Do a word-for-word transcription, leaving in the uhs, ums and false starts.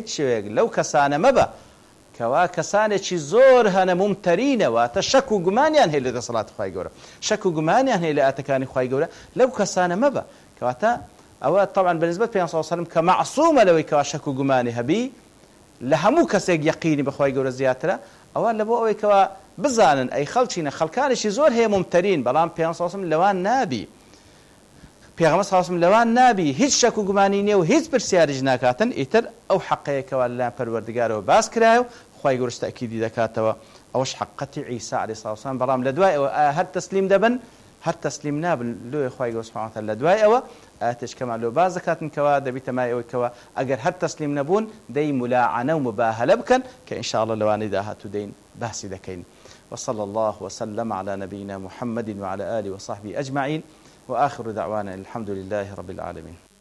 هیچ شوێک لەو کەسانە مەبە کەوا کەسانێکی زۆر هەنە ممتەرینەوە تە شەک و گومانیان هەیە لە دەسەڵاتی خوای گەورە شەک و گومانیان هەیە لە ئاەتەکانی خوای گەورە لەو کەسانە مەبە کەواتە ئەوە طبعا بەنسبەت پێ سەلەم کە معسوومە لەوەی کەوا شەک و گومانی هەبی لە هەموو کەسێک یەقینی بەخوای گەورە زیاترە ئەوە لە بۆ ئەوەی کەوا بزانن ئەی خەڵچینە خەڵکانێکی زۆر هەیە ممتەرین بەڵام پێ سەلەم لەوان نابی پێغەمبەر صلی الله علیه و لەوان نابی هیچ شەک و گومانی نییە و هیچ پرسیاریش ناکاتن ئیتر ئەو حەقەیەکەوە لەلایەن پەروەردگارەوە باس کرایە و خوای گەورە تەکیدی دەکاتەوە ئەوەش حەقەتی عیسی عەلەیهی سڵاو وسلام بەڵام لە دوای ئەوە هەر تەسلیم دەبن هەر تەسلیم نابن لۆی خوای گەورە سوبحانه وتعالى لە دوای ئەوە ئاەتێک کەمان لۆ باز دەکاتن کەوا دەبیتە مای ئەوەی کەوا ئەگەر هەر تەسلیم نەبوون دەی ملاعنە و مباهلە بکەن کە ئینشاءالله لەوانەی داهاتوو دەین باسی دەکەین وصلى الله وسلم على نبينا محمد وعلى آله وصحبه أجمعين وآخر دعوانا الحمد لله رب العالمين